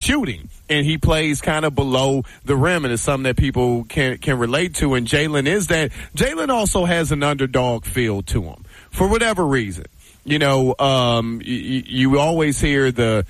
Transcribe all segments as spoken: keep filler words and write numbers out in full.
shooting, and he plays kind of below the rim, and it's something that people can can relate to. And Jalen is that. Jalen also has an underdog feel to him for whatever reason. You know, um, you, you always hear the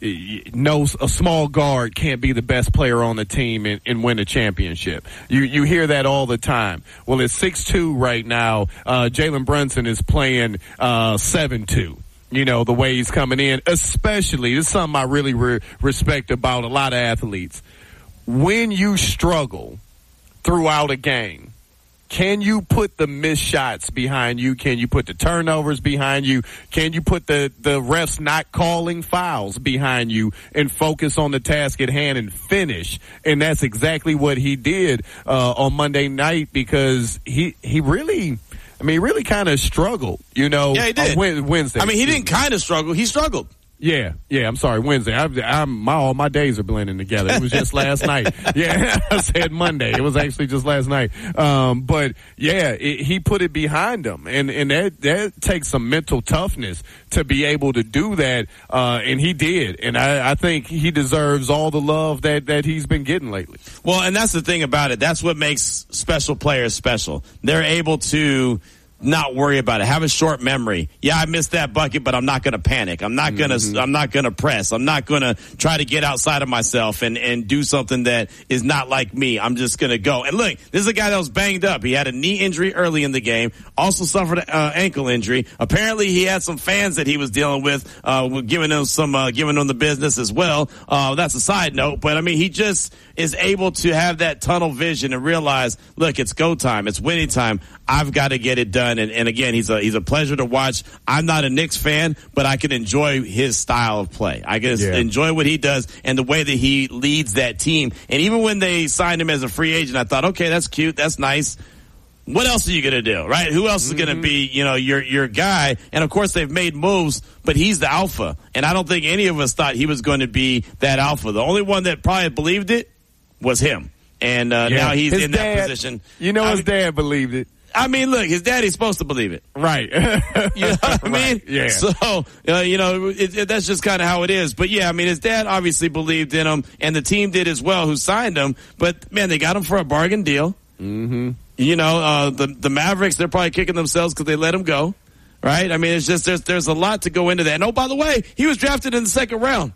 no, a small guard can't be the best player on the team and, and win a championship. You you hear that all the time. Well, at six two right now, uh, Jalen Brunson is playing uh, seven two. You know, the way he's coming in, especially, this is something I really re- respect about a lot of athletes. When you struggle throughout a game, can you put the missed shots behind you? Can you put the turnovers behind you? Can you put the, the refs not calling fouls behind you and focus on the task at hand and finish? And that's exactly what he did uh, on Monday night, because he, he really, I mean, he really kind of struggled, you know. Yeah, he did. On Wednesday. I mean, he didn't kind of struggle. He struggled. Yeah, yeah, I'm sorry, Wednesday. I, I'm, my, all my days are blending together. It was just last night. Yeah, I said Monday. It was actually just last night. Um, but, yeah, it, he put it behind him, and, and that, that takes some mental toughness to be able to do that, uh, and he did. And I, I think he deserves all the love that, that he's been getting lately. Well, and that's the thing about it. That's what makes special players special. They're able to not worry about it. Have a short memory. Yeah, I missed that bucket, but I'm not going to panic. I'm not going to, mm-hmm. I'm not going to press. I'm not going to try to get outside of myself and, and do something that is not like me. I'm just going to go. And look, this is a guy that was banged up. He had a knee injury early in the game, also suffered an uh, ankle injury. Apparently he had some fans that he was dealing with, uh, giving them some, uh, giving them the business as well. Uh, that's a side note, but I mean, he just is able to have that tunnel vision and realize, look, it's go time. It's winning time. I've got to get it done. And, and again, he's a, he's a pleasure to watch. I'm not a Knicks fan, but I can enjoy his style of play. I can yeah. enjoy what he does and the way that he leads that team. And even when they signed him as a free agent, I thought, okay, that's cute. That's nice. What else are you going to do, right? Who else mm-hmm. is going to be, you know, your, your guy? And of course they've made moves, but he's the alpha. And I don't think any of us thought he was going to be that alpha. The only one that probably believed it was him. And, uh, yeah. now he's his in dad, that position. You know, I his mean, dad believed it. I mean, look, his daddy's supposed to believe it. Right. You know what I mean? Right. Yeah. So, uh, you know, it, it, that's just kind of how it is. But, yeah, I mean, his dad obviously believed in him, and the team did as well who signed him. But, man, they got him for a bargain deal. Mm-hmm. You know, uh, the, the Mavericks, they're probably kicking themselves because they let him go. Right? I mean, it's just there's there's a lot to go into that. And, oh, by the way, he was drafted in the second round.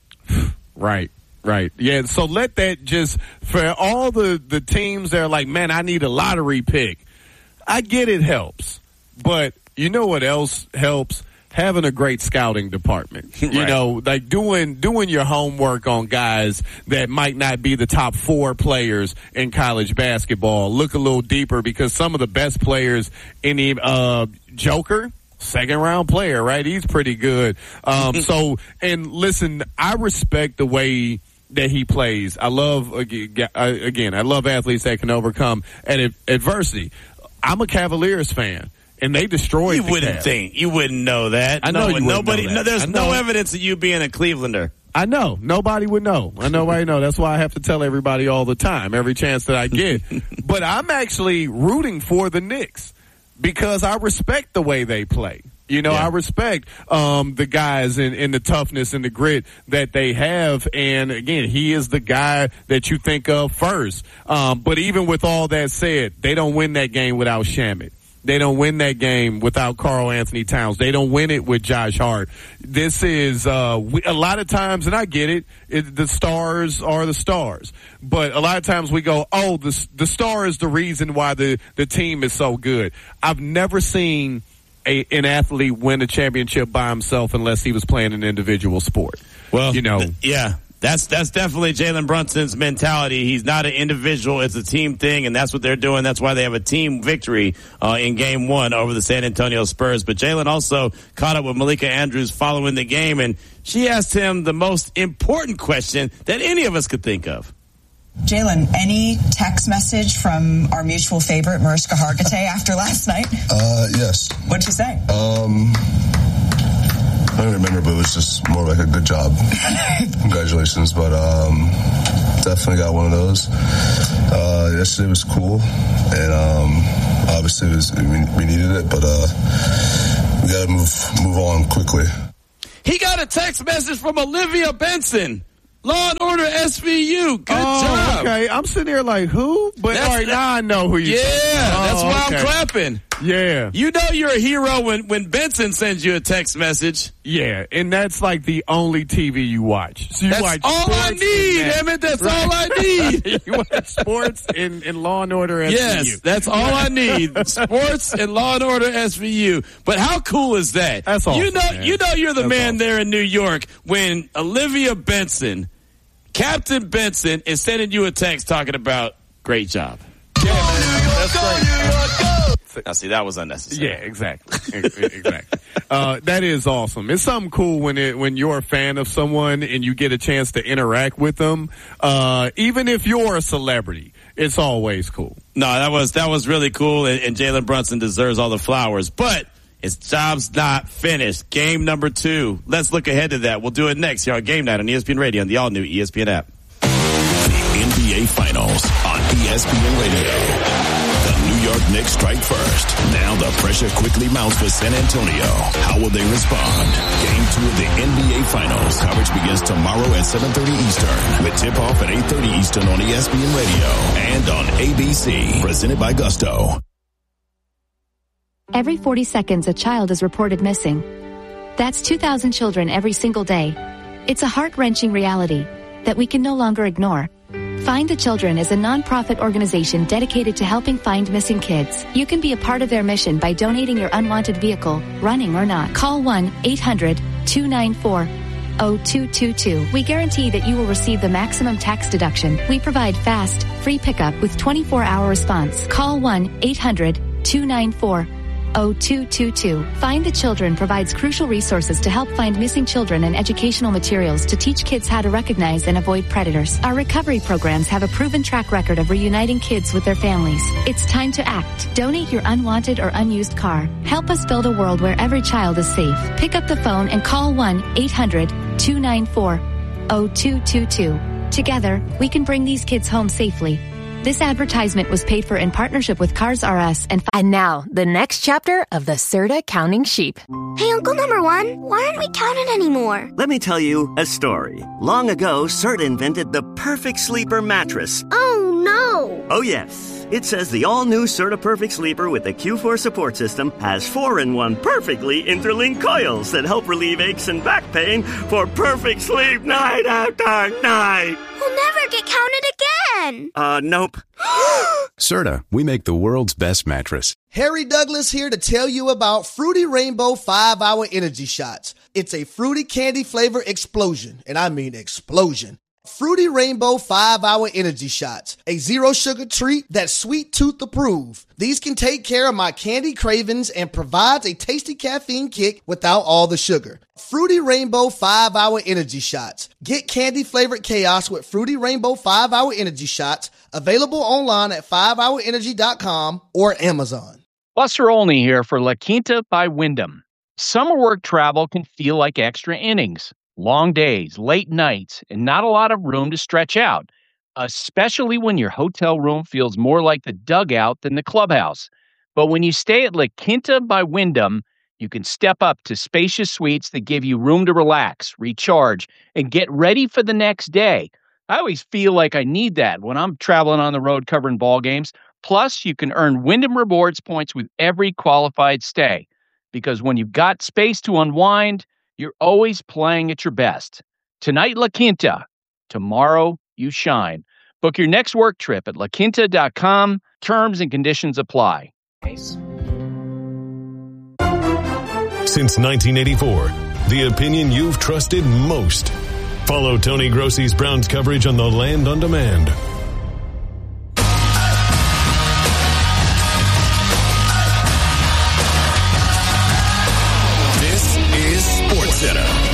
Right. Right. Yeah. So let that just, for all the, the teams that are like, man, I need a lottery pick. I get it helps, but you know what else helps? Having a great scouting department. Right. You know, like doing doing your homework on guys that might not be the top four players in college basketball. Look a little deeper, because some of the best players in the uh, Joker, second round player, right? He's pretty good. Um, so, and listen, I respect the way that he plays. I love, again, I love athletes that can overcome ad- adversity. I'm a Cavaliers fan, and they destroyed You the wouldn't Cavs. think. You wouldn't know that. I know no, you nobody, wouldn't know that. No, there's I know. no evidence of you being a Clevelander. I know. Nobody would know. I nobody know. That's why I have to tell everybody all the time, every chance that I get. But I'm actually rooting for the Knicks because I respect the way they play. You know, yeah. I respect um, the guys and, and the toughness and the grit that they have. And, again, he is the guy that you think of first. Um, but even with all that said, they don't win that game without Shamet. They don't win that game without Karl Anthony Towns. They don't win it with Josh Hart. This is uh, we, a lot of times, and I get it, it, the stars are the stars. But a lot of times we go, oh, the, the star is the reason why the, the team is so good. I've never seen A, an athlete win a championship by himself unless he was playing an individual sport. Well, you know, th- yeah, that's that's definitely Jalen Brunson's mentality. He's not an individual; it's a team thing, and that's what they're doing. That's why they have a team victory uh, in Game One over the San Antonio Spurs. But Jalen also caught up with Malika Andrews following the game, and she asked him the most important question that any of us could think of. Jalen, any text message from our mutual favorite, Mariska Hargitay, after last night? Uh, yes. What'd she say? Um, I don't remember, but it was just more like a good job. Congratulations. But um, definitely got one of those. Uh, yesterday was cool, and um, obviously it was, we, we needed it, but uh, we got to move move on quickly. He got a text message from Olivia Benson. Law and Order S V U. Good oh, job. Okay, I'm sitting there like, who? But That's all right, the, now I know who you. Yeah, oh, that's why okay. I'm clapping. Yeah. You know you're a hero when, when Benson sends you a text message. Yeah, and that's like the only T V you watch. So you that's watch all I need, that. Emmett. That's right. all I need. You watch sports and, and Law and Order S V U. Yes, that's all I need. Sports and Law and Order S V U. But how cool is that? That's awesome, You know, man. you know you're the that's man awesome. there in New York when Olivia Benson, Captain Benson, is sending you a text talking about great job. Yeah, man. That's great. Now, see, that was unnecessary. Yeah, exactly. exactly. Uh, that is awesome. It's something cool when it, when you're a fan of someone and you get a chance to interact with them. Uh, even if you're a celebrity, it's always cool. No, that was, that was really cool, and, and Jalen Brunson deserves all the flowers. But his job's not finished. Game number two. Let's look ahead to that. We'll do it next here on Game Night on E S P N Radio and the all-new E S P N app. The N B A Finals on E S P N Radio. The New York Knicks strike first. Now the pressure quickly mounts for San Antonio. How will they respond? Game two of the N B A Finals. Coverage begins tomorrow at seven thirty Eastern with tip-off at eight thirty Eastern on E S P N Radio and on A B C. Presented by Gusto. Every forty seconds, a child is reported missing. That's two thousand children every single day. It's a heart-wrenching reality that we can no longer ignore. Find the Children is a non-profit organization dedicated to helping find missing kids. You can be a part of their mission by donating your unwanted vehicle, running or not. Call one eight hundred two nine four oh two two two. We guarantee that you will receive the maximum tax deduction. We provide fast, free pickup with twenty-four hour response. Call one eight hundred two nine four oh two two two. Find the Children provides crucial resources to help find missing children and educational materials to teach kids how to recognize and avoid predators. Our recovery programs have a proven track record of reuniting kids with their families. It's time to act. Donate your unwanted or unused car. Help us build a world where every child is safe. Pick up the phone and call one eight hundred two nine four oh two two two. Together, we can bring these kids home safely. This advertisement was paid for in partnership with Cars R Us and... And now, the next chapter of the Serta Counting Sheep. Hey, Uncle Number One, why aren't we counting anymore? Let me tell you a story. Long ago, Serta invented the perfect sleeper mattress. Oh, no. Oh, yes. It says the all-new Serta Perfect Sleeper with the Q four support system has four in one perfectly interlinked coils that help relieve aches and back pain for perfect sleep night after night. We'll never get counted again. Uh, nope. Serta, we make the world's best mattress. Harry Douglas here to tell you about Fruity Rainbow five hour Energy Shots. It's a fruity candy flavor explosion, and I mean explosion. Fruity Rainbow five hour Energy Shots, a zero sugar treat that's sweet tooth approved. These can take care of my candy cravings and provides a tasty caffeine kick without all the sugar. Fruity Rainbow five hour Energy Shots. Get candy flavored chaos with Fruity Rainbow five hour Energy Shots, available online at five hour energy dot com or Amazon. Buster Olney here for La Quinta by Wyndham. Summer work travel can feel like extra innings. Long days, late nights, and not a lot of room to stretch out, especially when your hotel room feels more like the dugout than the clubhouse. But when you stay at La Quinta by Wyndham, you can step up to spacious suites that give you room to relax, recharge, and get ready for the next day. I always feel like I need that when I'm traveling on the road covering ball games. Plus, you can earn Wyndham Rewards points with every qualified stay. Because when you've got space to unwind, you're always playing at your best. Tonight, La Quinta. Tomorrow, you shine. Book your next work trip at la quinta dot com. Terms and conditions apply. Since nineteen eighty-four, the opinion you've trusted most. Follow Tony Grossi's Browns coverage on The Land on Demand. This is SportsCenter.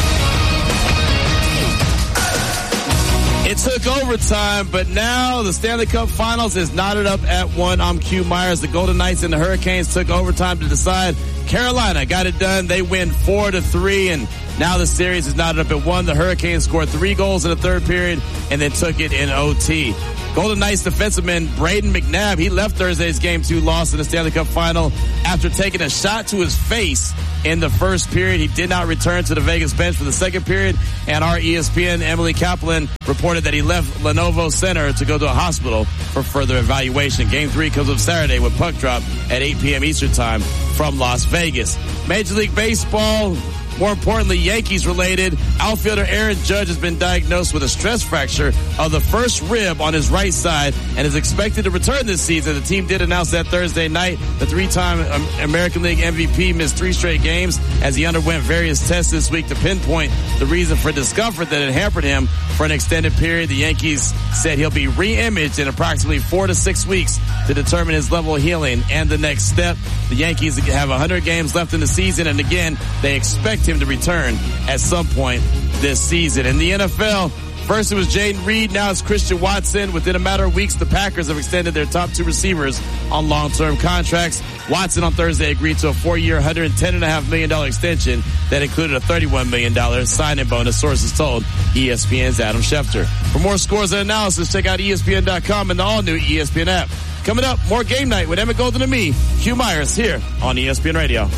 It took overtime, but now the Stanley Cup Finals is knotted up at one. I'm Q Myers. The Golden Knights and the Hurricanes took overtime to decide. Carolina got it done. They win four to three, and now the series is knotted up at one. The Hurricanes scored three goals in the third period and then took it in O T. Golden Knights defenseman Braden McNabb, he left Thursday's Game two loss in the Stanley Cup Final after taking a shot to his face in the first period. He did not return to the Vegas bench for the second period, and our E S P N Emily Kaplan reported that he left Lenovo Center to go to a hospital for further evaluation. Game three comes up Saturday with puck drop at eight p.m. Eastern Time from Las Vegas. Major League Baseball, more importantly, Yankees related, outfielder Aaron Judge has been diagnosed with a stress fracture of the first rib on his right side and is expected to return this season. The team did announce that Thursday night. The three-time American League M V P missed three straight games as he underwent various tests this week to pinpoint the reason for discomfort that had hampered him for an extended period. The Yankees said he'll be re-imaged in approximately four to six weeks to determine his level of healing and the next step. The Yankees have one hundred games left in the season, and again, they expect him to return at some point this season. In the N F L, first it was Jaden Reed, now it's Christian Watson. Within a matter of weeks, the Packers have extended their top two receivers on long-term contracts. Watson on Thursday agreed to a four-year, one hundred ten point five million dollars extension that included a thirty-one million dollars signing bonus, sources told E S P N's Adam Schefter. For more scores and analysis, check out E S P N dot com and the all-new E S P N app. Coming up, more Game Night with Emmett Golden and me, Hugh Myers, here on E S P N Radio.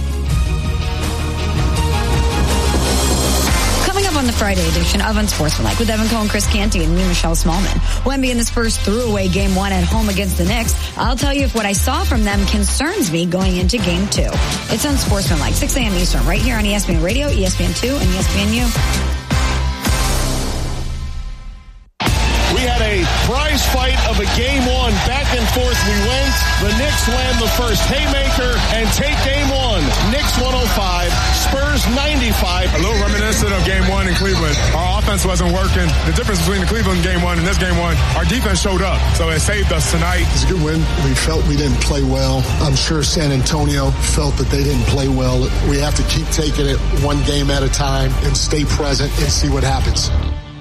On the Friday edition of Unsportsmanlike with Evan Cohen, Chris Canty, and me, Michelle Smallman. Wemby and the Spurs threw away game one at home against the Knicks. I'll tell you if what I saw from them concerns me going into game two. It's Unsportsmanlike, six a.m. Eastern, right here on E S P N Radio, E S P N two, and E S P N U. We had a prize fight of a game one. Back and forth we went. The Knicks land the first haymaker and take game one. Knicks one oh five, Spurs ninety-five. A little reminiscent of game one in Cleveland. Our offense wasn't working. The difference between the Cleveland game one and this game one, our defense showed up. So it saved us tonight. It's a good win. We felt we didn't play well. I'm sure San Antonio felt that they didn't play well. We have to keep taking it one game at a time and stay present and see what happens.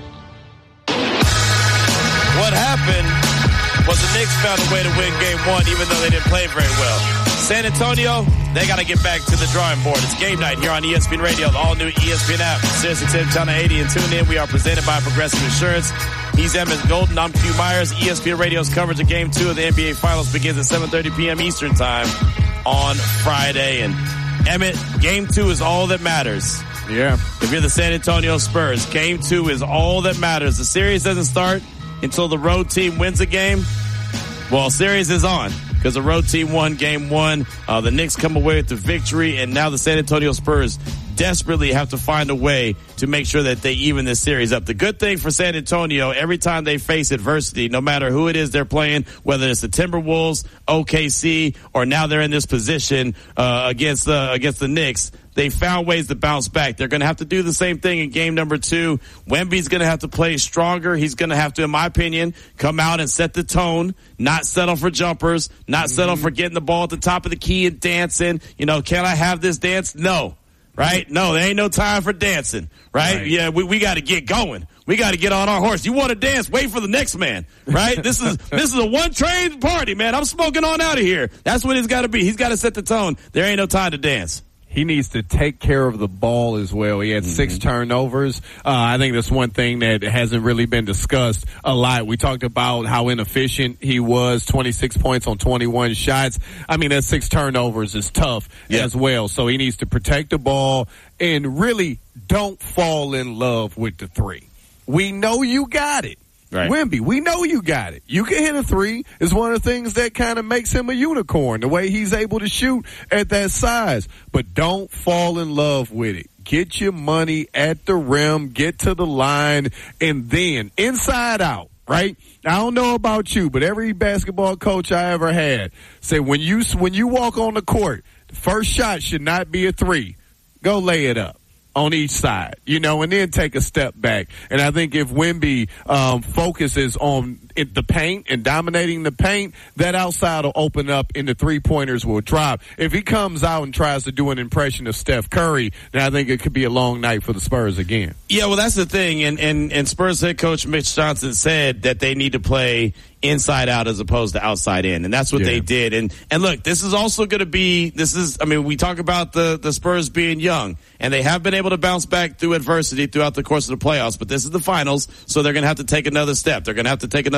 What happened was the Knicks found a way to win game one, even though they didn't play very well. San Antonio, they got to get back to the drawing board. It's Game Night here on E S P N Radio, the all-new E S P N app, Sirius X M Channel eighty, and tune in. We are presented by Progressive Insurance. He's Emmett Golden. I'm Hugh Myers. E S P N Radio's coverage of Game two of the N B A Finals begins at seven thirty p.m. Eastern Time on Friday. And Emmett, Game two is all that matters. Yeah. If you're the San Antonio Spurs, Game two is all that matters. The series doesn't start until the road team wins a game. Well, series is on because the road team won game one. Uh, the Knicks come away with the victory, and now the San Antonio Spurs desperately have to find a way to make sure that they even this series up. The good thing for San Antonio, every time they face adversity, no matter who it is they're playing, whether it's the Timberwolves, O K C, or now they're in this position uh, against the against the Knicks, they found ways to bounce back. They're going to have to do the same thing in game number two. Wemby's going to have to play stronger. He's going to have to, in my opinion, come out and set the tone, not settle for jumpers, not mm-hmm. settle for getting the ball at the top of the key and dancing. You know, can I have this dance? No. Right? No, there ain't no time for dancing. Right? right. Yeah, we, we got to get going. We got to get on our horse. You want to dance? Wait for the next man. Right? This is this is a one train party, man. I'm smoking on out of here. That's what it's got to be. He's got to set the tone. There ain't no time to dance. He needs to take care of the ball as well. He had mm-hmm. six turnovers. Uh, I think that's one thing that hasn't really been discussed a lot. We talked about how inefficient he was, twenty-six points on twenty-one shots. I mean, that six turnovers is tough yeah. as well. So he needs to protect the ball and really don't fall in love with the three. We know you got it. Right. Wemby, we know you got it. You can hit a three. It's one of the things that kind of makes him a unicorn, the way he's able to shoot at that size. But don't fall in love with it. Get your money at the rim, get to the line, and then inside out, right? I don't know about you, but every basketball coach I ever had said when you when you walk on the court, the first shot should not be a three. Go lay it up on each side, you know, and then take a step back. And I think if Wemby um, focuses on it, the paint and dominating the paint, that outside will open up and the three-pointers will drop. If he comes out and tries to do an impression of Steph Curry, then I think it could be a long night for the Spurs again. Yeah, well, that's the thing. And, and, and Spurs head coach Mitch Johnson said that they need to play inside out as opposed to outside in. And that's what yeah. they did. And, and look, this is also going to be, this is, I mean, we talk about the, the Spurs being young, and they have been able to bounce back through adversity throughout the course of the playoffs, but this is the finals, so they're going to have to take another step. They're going to have to take another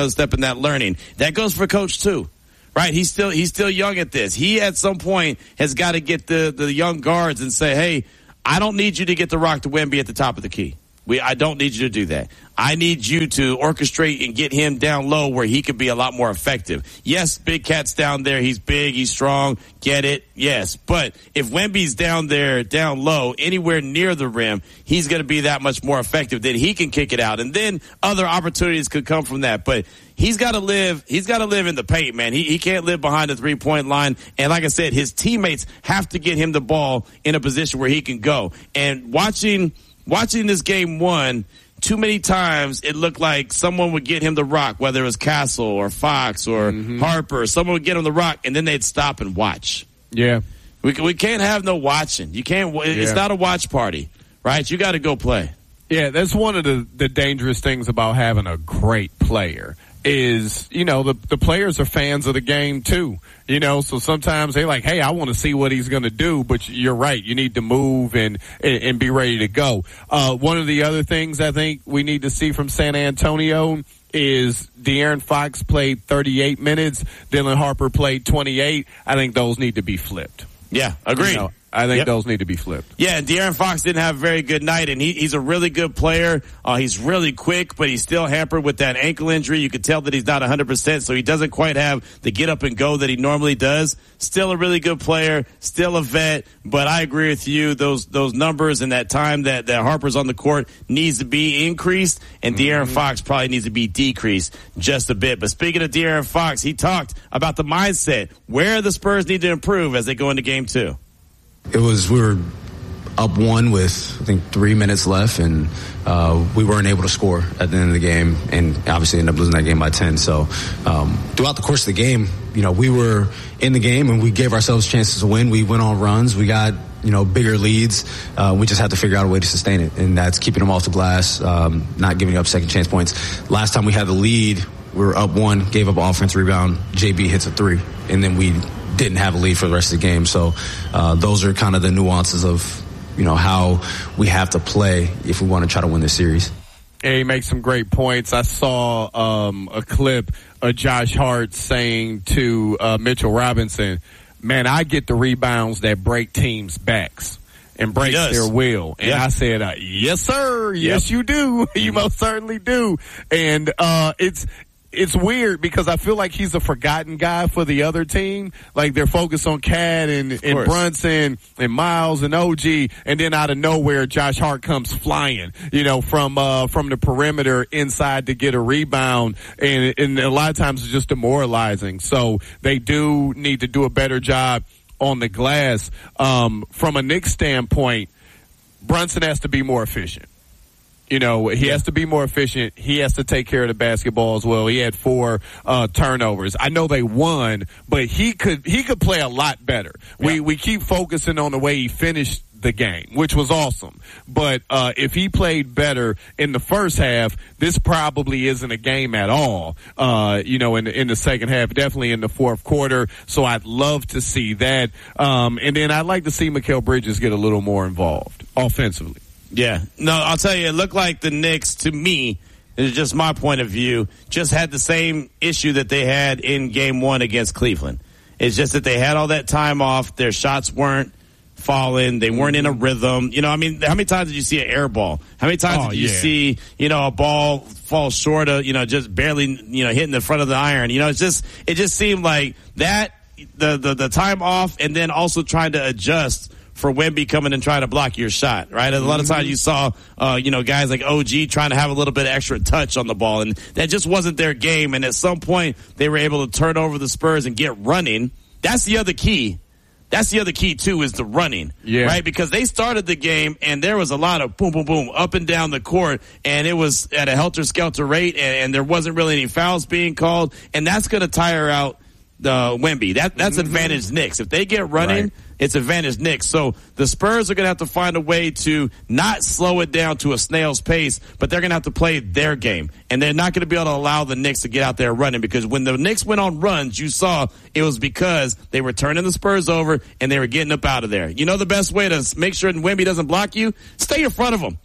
another step in that learning. That goes for Coach too. Right, he's still he's still young at this. He at some point has got to get the, the young guards and say, hey, I don't need you to get the rock to Wemby at the top of the key. We I don't need you to do that. I need you to orchestrate and get him down low where he could be a lot more effective. Yes, Big Cat's down there. He's big. He's strong. Get it? Yes. But if Wemby's down there, down low, anywhere near the rim, he's going to be that much more effective. Then he can kick it out. And then other opportunities could come from that. But he's got to live, he's got to live in the paint, man. He, he can't live behind the three-point line. And like I said, his teammates have to get him the ball in a position where he can go. And watching, watching this game one, too many times it looked like someone would get him the rock, whether it was Castle or Fox or mm-hmm. Harper. Someone would get him the rock, and then they'd stop and watch. Yeah. We we can't have no watching. You can't. It's yeah. not a watch party, right? You got to go play. Yeah, that's one of the, the dangerous things about having a great player is, you know, the, the players are fans of the game too, you know, so sometimes they're like, hey, I want to see what he's going to do, but you're right. You need to move and, and, and be ready to go. Uh, one of the other things I think we need to see from San Antonio is De'Aaron Fox played thirty-eight minutes. Dylan Harper played twenty-eight. I think those need to be flipped. Yeah, agreed. You know, I think yep. those need to be flipped. Yeah, and De'Aaron Fox didn't have a very good night, and he, he's a really good player. Uh, he's really quick, but he's still hampered with that ankle injury. You could tell that he's not one hundred percent, so he doesn't quite have the get up and go that he normally does. Still a really good player, still a vet, but I agree with you. Those those numbers and that time that, that Harper's on the court needs to be increased, and mm-hmm. De'Aaron Fox probably needs to be decreased just a bit. But speaking of De'Aaron Fox, he talked about the mindset, where the Spurs need to improve as they go into game two. It was, we were up one with, I think, three minutes left, and uh, we weren't able to score at the end of the game, and obviously ended up losing that game by ten. So um, throughout the course of the game, you know, we were in the game, and we gave ourselves chances to win. We went on runs. We got, you know, bigger leads. Uh, we just had to figure out a way to sustain it, and that's keeping them off the glass, um, not giving up second chance points. Last time we had the lead, we were up one, gave up an offensive rebound. J B hits a three, and then we didn't have a lead for the rest of the game. So uh, those are kind of the nuances of, you know, how we have to play if we want to try to win this series. Yeah, he makes some great points. I saw um, a clip of Josh Hart saying to uh, Mitchell Robinson, man, I get the rebounds that break teams' backs and breaks their will. And yeah. I said, uh, yes, sir. Yes, yep. you do. You most certainly do. And uh, it's It's weird because I feel like he's a forgotten guy for the other team. Like they're focused on Cat and, and Brunson and Miles and O G, and then out of nowhere, Josh Hart comes flying, you know, from uh from the perimeter inside to get a rebound, and, and a lot of times it's just demoralizing. So they do need to do a better job on the glass. Um, from a Knicks standpoint, Brunson has to be more efficient. You know, he has to be more efficient. He has to take care of the basketball as well. He had four uh turnovers. I know they won, but he could he could play a lot better. Yeah. We we keep focusing on the way he finished the game, which was awesome. But uh if he played better in the first half, this probably isn't a game at all. Uh you know, in the, in the second half, definitely in the fourth quarter. So I'd love to see that. Um and then I'd like to see Mikal Bridges get a little more involved offensively. Yeah. No, I'll tell you, it looked like the Knicks, to me, it's just my point of view, just had the same issue that they had in game one against Cleveland. It's just that they had all that time off. Their shots weren't falling. They weren't in a rhythm. You know, I mean, how many times did you see an air ball? How many times oh, did you yeah. see, you know, a ball fall short of, you know, just barely, you know, hitting the front of the iron? You know, it's just, it just seemed like that, the, the, the time off, and then also trying to adjust for Wemby coming and trying to block your shot, right? A lot of times you saw, uh, you know, guys like O G trying to have a little bit of extra touch on the ball, and that just wasn't their game. And at some point, they were able to turn over the Spurs and get running. That's the other key. That's the other key, too, is the running, yeah. right? Because they started the game, and there was a lot of boom, boom, boom, up and down the court, and it was at a helter-skelter rate, and, and there wasn't really any fouls being called, and that's going to tire out the Wemby. That, that's mm-hmm. advantage Knicks. If they get running, right. it's advantage Knicks. So the Spurs are going to have to find a way to not slow it down to a snail's pace, but they're going to have to play their game. And they're not going to be able to allow the Knicks to get out there running, because when the Knicks went on runs, you saw it was because they were turning the Spurs over and they were getting up out of there. You know the best way to make sure Wemby doesn't block you? Stay in front of them.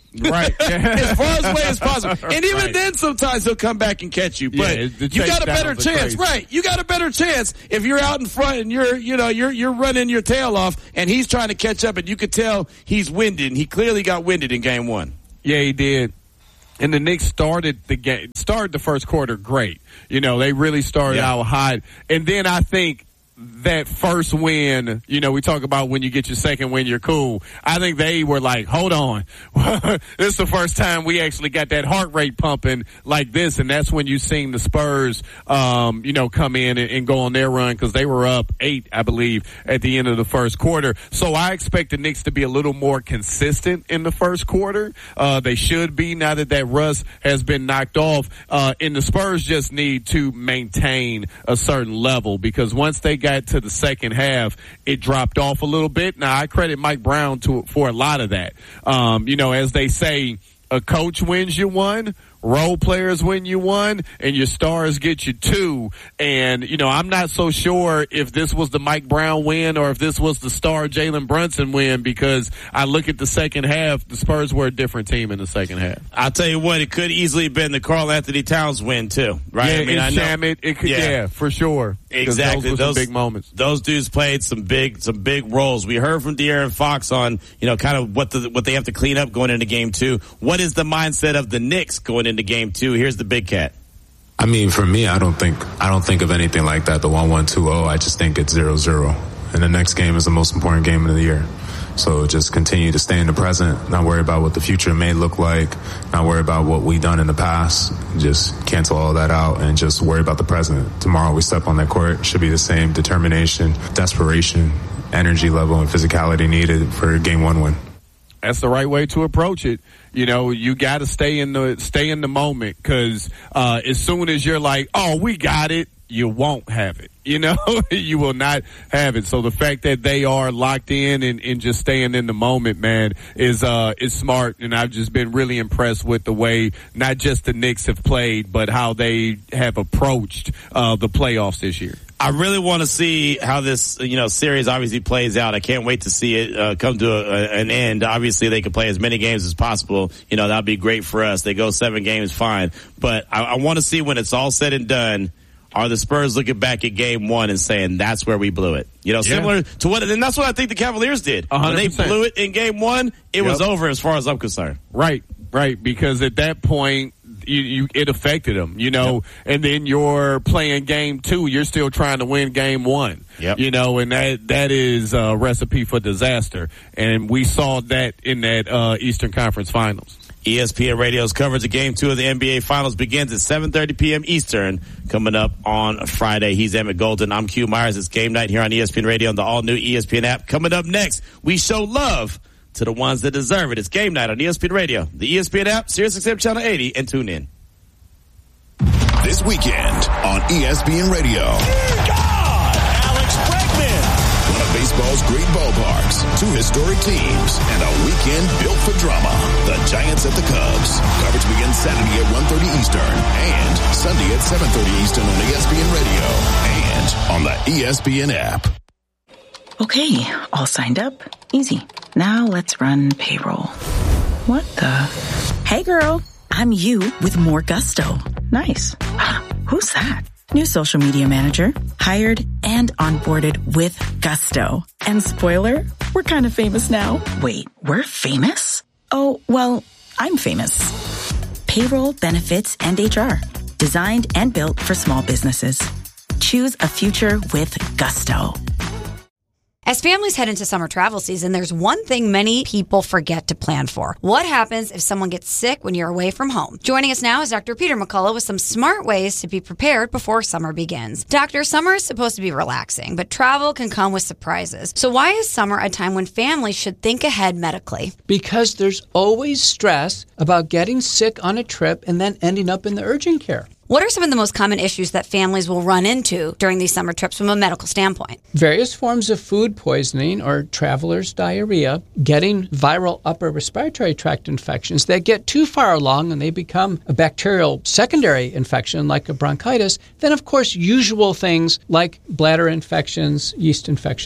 Right. As far as away as possible. And even Right. then, sometimes he'll come back and catch you. But Yeah, the you got a better takedowns are chance. crazy. Right. You got a better chance if you're out in front and you're, you know, you're, you're running your tail off and he's trying to catch up and you could tell he's winded. And he clearly got winded in game one. Yeah, he did. And the Knicks started the game, started the first quarter great. You know, they really started Yeah. out hot. And then I think that first win, you know, we talk about when you get your second win, you're cool. I think they were like, hold on. This is the first time we actually got that heart rate pumping like this. And that's when you seen the Spurs, um, you know, come in and, and go on their run because they were up eight, I believe, at the end of the first quarter. So I expect the Knicks to be a little more consistent in the first quarter. Uh, they should be now that that rust has been knocked off. Uh, and the Spurs just need to maintain a certain level because once they got to the second half, it dropped off a little bit. Now, I credit Mike Brown to for a lot of that. Um, you know, as they say, a coach wins you one, role players win you one, and your stars get you two. And, you know, I'm not so sure if this was the Mike Brown win or if this was the star Jalen Brunson win because I look at the second half, the Spurs were a different team in the second half. I'll tell you what, it could easily have been the Karl Anthony Towns win too, right? Yeah, I mean, and I know, Shamet, it could, yeah. yeah, for sure. 'Cause Exactly. Those were some big moments. Those dudes played some big, some big roles. We heard from De'Aaron Fox on, you know, kind of what the, what they have to clean up going into game two. What is the mindset of the Knicks going into game two? Here's the big cat. I mean, for me, I don't think I don't think of anything like that. The one one two oh. I just think it's zero zero. And the next game is the most important game of the year. So just continue to stay in the present, not worry about what the future may look like, not worry about what we've done in the past. Just cancel all that out and just worry about the present. Tomorrow we step on that court, should be the same determination, desperation, energy level, and physicality needed for a game one win. That's the right way to approach it. You know, you got to stay in the stay in the moment because uh, as soon as you're like, "Oh, we got it," you won't have it. You know, you will not have it. So the fact that they are locked in and, and just staying in the moment, man, is uh is smart. And I've just been really impressed with the way not just the Knicks have played, but how they have approached uh, the playoffs this year. I really want to see how this, you know, series obviously plays out. I can't wait to see it uh, come to a, a, an end. Obviously, they can play as many games as possible. You know, that'd be great for us. They go seven games, fine. But I, I want to see when it's all said and done, are the Spurs looking back at game one and saying that's where we blew it? You know, Yeah. similar to what, and that's what I think the Cavaliers did. one hundred When they percent. blew it in game one, it Yep. was over as far as I'm concerned. Right, right. Because at that point, you, you it affected them, you know, Yep. and then you're playing game two. You're still trying to win game one, Yep. you know, and that that is a recipe for disaster. And we saw that in that uh, Eastern Conference Finals. E S P N Radio's coverage of Game two of the N B A Finals begins at seven thirty p.m. Eastern, coming up on Friday. He's Emmett Golden. I'm Q Myers. It's game night here on E S P N Radio and the all-new E S P N app. Coming up next, we show love to the ones that deserve it. It's game night on E S P N Radio, the E S P N app, Sirius X M Channel eighty, and tune in. This weekend on E S P N Radio. Alex Bregman. One of baseball's great ballparks, two historic teams, and a weekend built for drama. The Giants at the Cubs. Coverage begins Saturday at one thirty Eastern and Sunday at seven thirty Eastern on E S P N Radio and on the E S P N app. Okay, all signed up. Easy. Now let's run payroll. What the? Hey girl, I'm you with more gusto. Nice. Who's that? New social media manager. Hired and onboarded with gusto. And spoiler, we're kind of famous now. Wait, we're famous? Oh, well, I'm famous. Payroll, benefits, and H R. Designed and built for small businesses. Choose a future with gusto. As families head into summer travel season, there's one thing many people forget to plan for. What happens if someone gets sick when you're away from home? Joining us now is Doctor Peter McCullough with some smart ways to be prepared before summer begins. Doctor, summer is supposed to be relaxing, but travel can come with surprises. So why is summer a time when families should think ahead medically? Because there's always stress about getting sick on a trip and then ending up in the urgent care. What are some of the most common issues that families will run into during these summer trips from a medical standpoint? Various forms of food poisoning or traveler's diarrhea, getting viral upper respiratory tract infections that get too far along and they become a bacterial secondary infection like a bronchitis. Then, of course, usual things like bladder infections, yeast infections.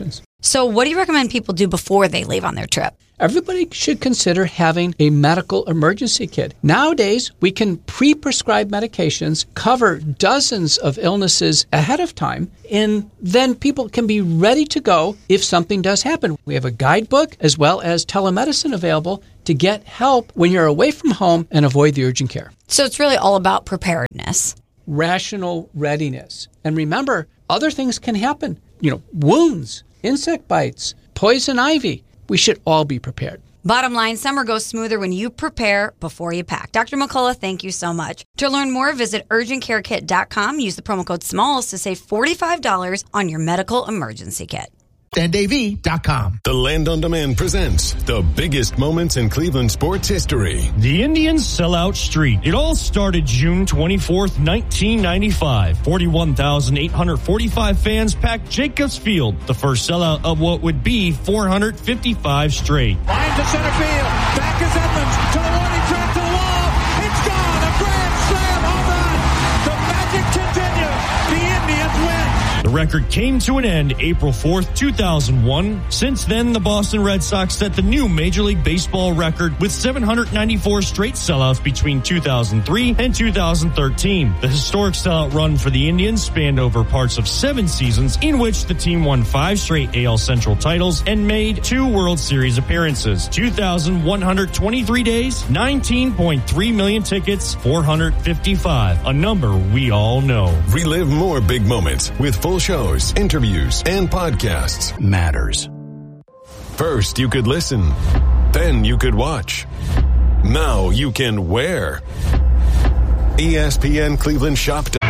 So what do you recommend people do before they leave on their trip? Everybody should consider having a medical emergency kit. Nowadays, we can pre-prescribe medications, cover dozens of illnesses ahead of time, and then people can be ready to go if something does happen. We have a guidebook as well as telemedicine available to get help when you're away from home and avoid the urgent care. So it's really all about preparedness. Rational readiness. And remember, other things can happen. You know, wounds, insect bites, poison ivy. We should all be prepared. Bottom line, summer goes smoother when you prepare before you pack. Doctor McCullough, thank you so much. To learn more, visit urgent care kit dot com. Use the promo code SMALLS to save forty-five dollars on your medical emergency kit. and A V dot com. The Land on Demand presents the biggest moments in Cleveland sports history. The Indians sell out street. It all started June twenty-fourth, nineteen ninety-five. forty-one thousand eight hundred forty-five fans packed Jacobs Field, the first sellout of what would be four hundred fifty-five straight. Line to center field. Back is Edmonds to the warning track to the wall. It's gone. A grand slam home run. The magic continues. The Indians win. The record came to an end April fourth, two thousand one. Since then, the Boston Red Sox set the new Major League Baseball record with seven hundred ninety-four straight sellouts between two thousand three and two thousand thirteen. The historic sellout run for the Indians spanned over parts of seven seasons in which the team won five straight A L Central titles and made two World Series appearances. two thousand one hundred twenty-three days, nineteen point three million tickets, four hundred fifty-five, a number we all know. Relive more big moments with full shows, interviews, and podcasts. Matters. First, you could listen. Then you could watch. Now you can wear. E S P N Cleveland Shop.